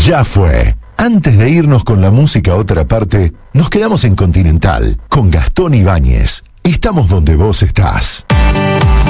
Ya fue. Antes de irnos con la música a otra parte, nos quedamos en Continental, con Gastón Ibáñez. Estamos donde vos estás.